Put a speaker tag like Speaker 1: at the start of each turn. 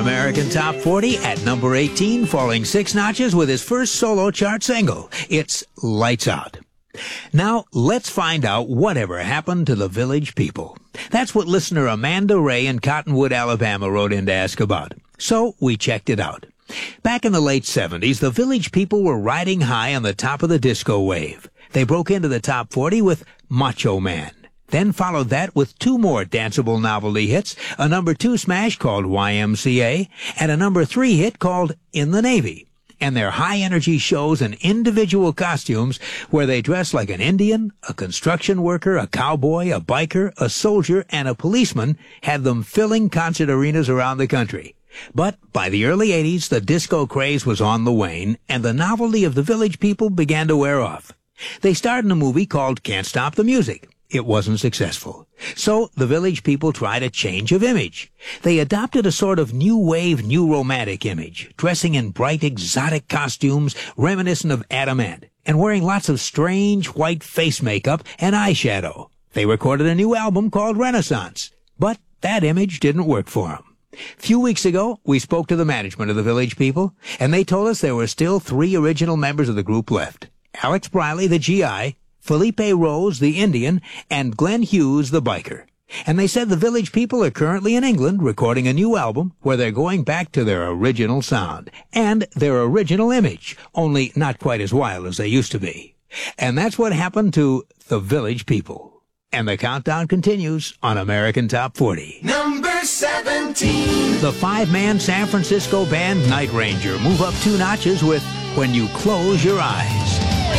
Speaker 1: American Top 40 at number 18, falling 6 notches with his first solo chart single. It's Lights Out. Now, let's find out whatever happened to the Village People. That's what listener Amanda Ray in Cottonwood, Alabama wrote in to ask about. So we checked it out. Back in the late 70s, the Village People were riding high on the top of the disco wave. They broke into the top 40 with Macho Man. Then followed that with 2 more danceable novelty hits, a number 2 smash called YMCA, and a number 3 hit called In the Navy. And their high-energy shows in individual costumes where they dress like an Indian, a construction worker, a cowboy, a biker, a soldier, and a policeman had them filling concert arenas around the country. But by the early 80s, the disco craze was on the wane, and the novelty of the Village People began to wear off. They starred in a movie called Can't Stop the Music. It wasn't successful. So the Village People tried a change of image. They adopted a sort of new wave, new romantic image, dressing in bright exotic costumes reminiscent of Adam Ant, and wearing lots of strange white face makeup and eyeshadow. They recorded a new album called Renaissance, but that image didn't work for them. Few weeks ago, we spoke to the management of the Village People, and they told us there were still 3 original members of the group left. Alex Briley, the GI, Felipe Rose, the Indian, and Glenn Hughes, the biker. And they said the Village People are currently in England recording a new album where they're going back to their original sound and their original image, only not quite as wild as they used to be. And that's what happened to the Village People. And the countdown continues on American Top 40.
Speaker 2: Number 17.
Speaker 1: The 5-man San Francisco band Night Ranger move up 2 notches with When You Close Your Eyes.